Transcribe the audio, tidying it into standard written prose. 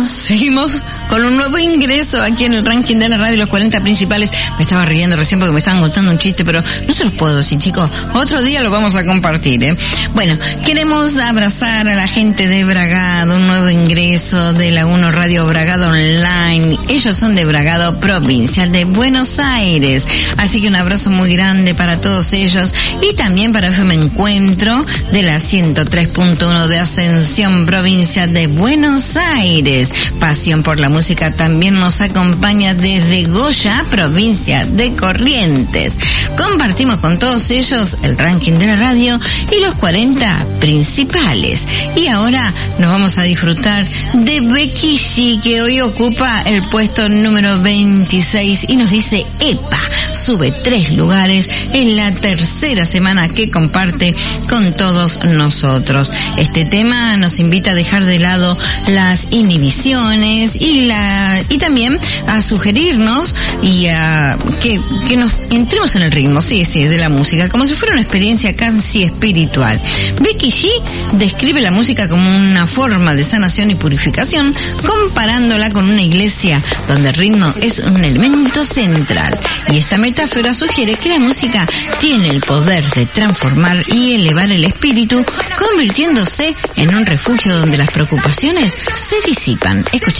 seguimos con un nuevo ingreso aquí en el ranking de la radio, los 40 principales. Me estaba riendo recién porque me estaban contando un chiste, pero no se los puedo decir, chicos. Otro día lo vamos a compartir, ¿eh? Bueno, queremos abrazar a la gente de Bragado, un nuevo ingreso de la 1 Radio Bragado Online. Ellos son de Bragado, provincia de Buenos Aires. Así que un abrazo muy grande para todos ellos y también para FM Encuentro de la 103.1 de Ascensión, provincia de Buenos Aires. Pasión por la música también nos acompaña desde Goya, provincia de Corrientes. Compartimos con todos ellos el ranking de la radio y los 40 principales. Y ahora nos vamos a disfrutar de Becky G, que hoy ocupa el puesto número 26 y nos dice epa, sube 3 lugares en la tercera semana que comparte con todos nosotros. Este tema nos invita a dejar de lado las inhibiciones y también a sugerirnos y a que nos entremos en el ritmo, sí, de la música, como si fuera una experiencia casi espiritual. Becky G describe la música como una forma de sanación y purificación, comparándola con una iglesia donde el ritmo es un elemento central. Y esta metáfora sugiere que la música tiene el poder de transformar y elevar el espíritu, convirtiéndose en un refugio donde las preocupaciones se disipan. Escucha.